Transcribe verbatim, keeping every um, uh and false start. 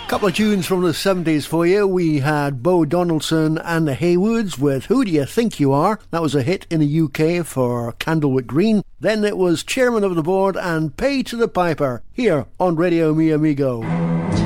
Couple of tunes from the seventies for you. We had Bo Donaldson and the Haywoods with Who Do You Think You Are? That was a hit in the U K for Candlewick Green. Then it was Chairman of the Board and Pay to the Piper here on Radio Mi Amigo.